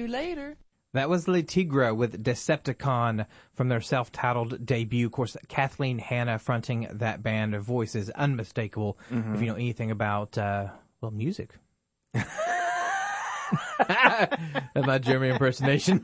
later. That was Le Tigre with Decepticon from their self-titled debut. Of course, Kathleen Hanna fronting that band. Her voice is unmistakable if you know anything about, music. That's my Jeremy impersonation.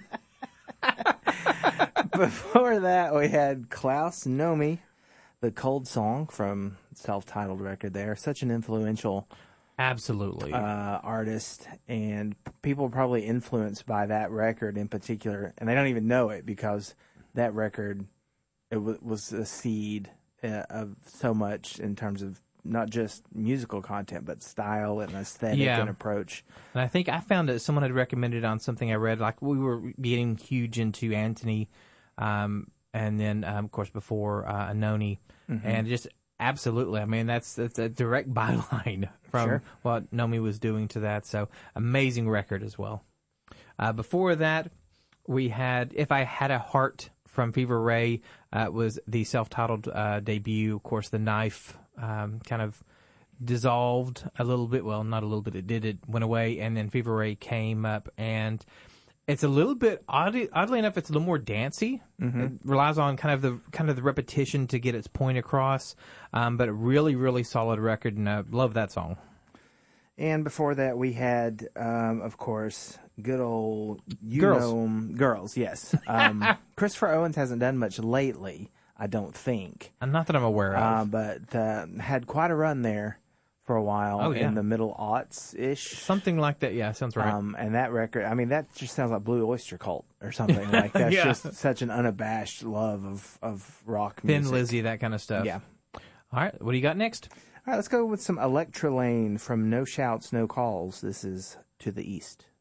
Before that, we had Klaus Nomi, the Cold Song from self-titled record there. Such an influential Absolutely. artist, and people are probably influenced by that record in particular, and they don't even know it because that record was a seed of so much in terms of not just musical content, but style and aesthetic and approach. And I think I found that someone had recommended on something I read, like we were getting huge into Anthony, and then, of course, before Anoni, and just absolutely. I mean, that's a direct byline from what Nomi was doing to that. So amazing record as well. Before that, we had If I Had a Heart from Fever Ray. It was the self-titled debut. Of course, the knife kind of dissolved a little bit. Well, not a little bit. It did. It went away, and then Fever Ray came up, and it's a little bit oddly enough. It's a little more dancey. It relies on kind of the repetition to get its point across. But a really, really solid record, and I love that song. And before that, we had, of course, good old Girls. Yes, Christopher Owens hasn't done much lately, I don't think. Not that I'm aware of, but had quite a run there for a while in the middle aughts-ish. Something like that, yeah, sounds right. And that record, I mean, that just sounds like Blue Oyster Cult or something. Like, that's just such an unabashed love of rock music. Thin Lizzy, that kind of stuff. Yeah. All right, what do you got next? All right, let's go with some Electra Lane from No Shouts, No Calls. This is To the East.